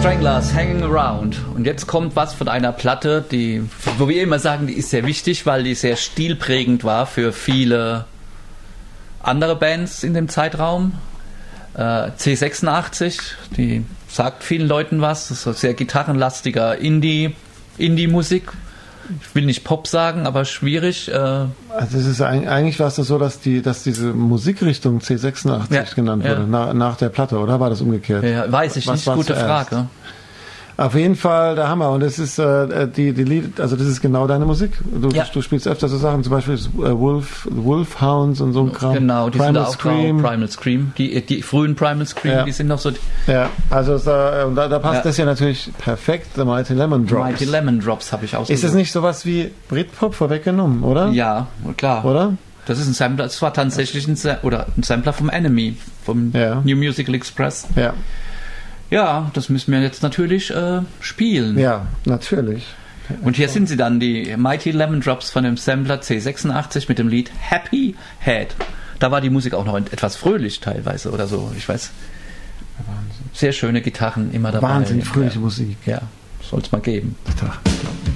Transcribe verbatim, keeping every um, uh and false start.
Stranglers, Hanging Around. Und jetzt kommt was von einer Platte, die, wo wir immer sagen, die ist sehr wichtig, weil die sehr stilprägend war für viele andere Bands in dem Zeitraum. Äh, C sechsundachtzig, die sagt vielen Leuten was. Das ist so sehr gitarrenlastiger Indie, Indie-Musik. Ich will nicht Pop sagen, aber schwierig. Äh also es ist eigentlich war es das so, dass die, dass diese Musikrichtung C sechsundachtzig ja, genannt wurde, ja. nach, nach der Platte, oder war das umgekehrt? Ja, weiß ich was nicht, gute zuerst? Frage. Auf jeden Fall der Hammer. Und das ist äh, die, die Lied, also das ist genau deine Musik. Du, ja. du spielst öfter so Sachen, zum Beispiel äh, Wolf, Wolfhounds und so ein Kram. Genau, die Primal sind auch Scream. Primal Scream. Die, die frühen Primal Scream, ja. die sind noch so. Ja, also da, da, da passt ja. das ja natürlich perfekt. The Mighty Lemon Drops. Mighty Lemon Drops habe ich ausgesucht. Ist das nicht sowas wie Britpop vorweggenommen, oder? Ja, klar. Oder? Das ist ein Sampler, das war tatsächlich ein, Sa- oder ein Sampler vom Enemy, vom ja. New Musical Express. Ja. Ja, das müssen wir jetzt natürlich äh, spielen. Ja, natürlich. Und hier sind sie dann, die Mighty Lemon Drops von dem Sampler C sechsundachtzig mit dem Lied Happy Head. Da war die Musik auch noch etwas fröhlich teilweise oder so, ich weiß. Sehr schöne Gitarren immer dabei. Wahnsinnig fröhliche ja. Musik. Ja, soll es mal geben. Tag.